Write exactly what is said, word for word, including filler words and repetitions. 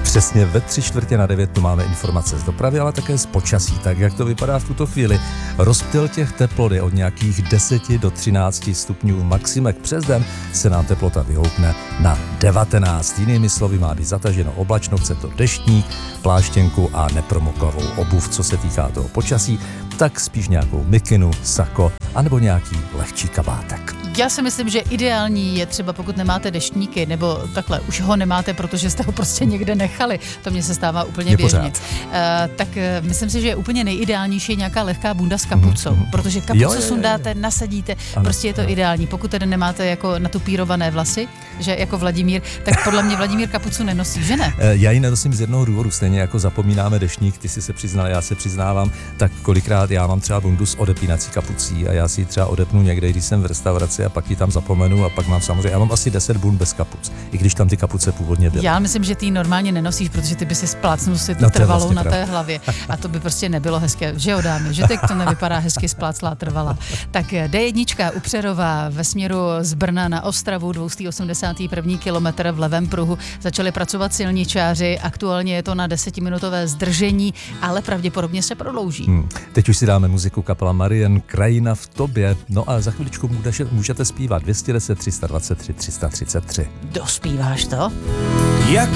Přesně ve tři čtvrtě na devět tu máme informace z dopravy, ale také z počasí. Tak jak to vypadá v tuto chvíli? Rozptyl těch teplot je od nějakých deseti do třinácti stupňů v maximek. Přes den se nám teplota vyhoupne na devatenáct. Jinými slovy má být zataženo oblačno, chce to deštník, pláštěnku a nepromoklavou obuv. Co se týká toho počasí, tak spíš nějakou mikinu, sako anebo nějaký lehčí kabátek. Já si myslím, že ideální je třeba, pokud nemáte deštníky, nebo takhle, už ho nemáte, protože jste ho prostě někde nechali. To mně se stává úplně běžně. Uh, tak uh, myslím si, že je úplně nejideálnější nějaká lehká bunda s kapucou, mm-hmm. protože kapucu jo, je, sundáte, je, je. nasadíte, ano, prostě je to ano. ideální. Pokud tedy nemáte jako natupírované vlasy, že jako Vladimír, tak podle mě Vladimír kapucu nenosí, že ne? Já ji nenosím z jednoho důvodu, stejně jako zapomínáme deštník, ty si se přiznal, já se přiznávám, tak kolikrát já mám třeba bundu s odepínací kapucí a já si ji třeba odepnu někde, když jsem v restauraci a pak ji tam zapomenu a pak mám samozřejmě, já mám asi deset bund bez kapuc, i když tam ty kapuce původně byly. Já myslím, že ty ji normálně nenosíš, protože ty by si splácnul si tu no, trvalou vlastně na té pravda. hlavě a to by prostě nebylo hezké, že jo dámy, že teď to nevypadá hezky spláclá trvalá. Tak D jedna u Přerova ve směru z Brna na Ostravu, dvě stě osmdesát první kilometr v levém pruhu začali pracovat silničáři, aktuálně je to na desetiminutové zdržení, ale pravděpodobně se prodlouží. Hmm. Teď už si dáme muziku kapela Marian, Krajina v tobě, no a za chviličku můžete, můžete zpívat dvě stě deset, tři sta dvacet tři, tři sta třicet tři. Dospíváš to? Jak